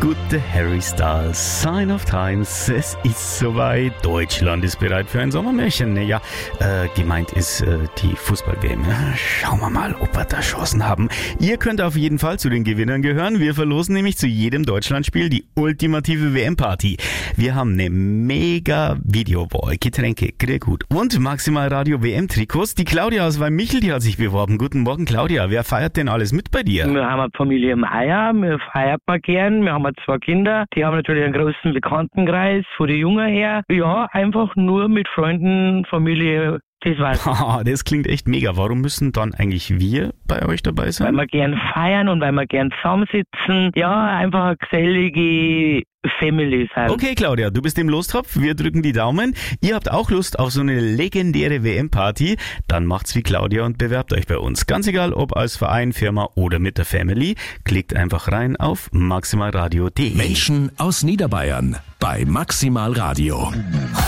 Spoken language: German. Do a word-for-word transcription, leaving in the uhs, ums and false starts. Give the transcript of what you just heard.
gute Harry Styles, Sign of Times. Es ist soweit. Deutschland ist bereit für ein Sommermärchen. Ja, äh, gemeint ist äh, die Fußball-W M. Schauen wir mal, ob wir da Chancen haben. Ihr könnt auf jeden Fall zu den Gewinnern gehören. Wir verlosen nämlich zu jedem Deutschlandspiel die ultimative W M-Party. Wir haben eine mega Videowall, Getränke, Grillgut und Maximal Radio W M-Trikots. Die Claudia aus Weimmichel, die hat sich beworben. Guten Morgen, Claudia. Wer feiert denn alles mit bei dir? Wir haben eine Familie im Eier, wir feiern mal gern, wir haben zwei Kinder, die haben natürlich einen großen Bekanntenkreis von den Jungen her. Ja, einfach nur mit Freunden, Familie, das war's. Haha, das klingt echt mega. Warum müssen dann eigentlich wir bei euch dabei sein? Weil wir gern feiern und weil wir gern zusammensitzen. Ja, einfach eine gesellige Family sein. Okay, Claudia, du bist im Lostopf. Wir drücken die Daumen. Ihr habt auch Lust auf so eine legendäre W M-Party? Dann macht's wie Claudia und bewerbt euch bei uns. Ganz egal, ob als Verein, Firma oder mit der Family. Klickt einfach rein auf maximalradio punkt de. Menschen aus Niederbayern bei Maximal Radio.